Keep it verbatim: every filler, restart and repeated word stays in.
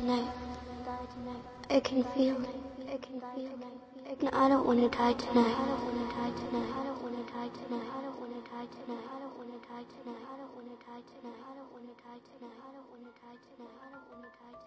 tonight. I can feel it. I can feel it. No, I don't want to die tonight. I don't want to die tonight. I don't want to die tonight. I don't want to die tonight. I don't want to die tonight. I don't want to die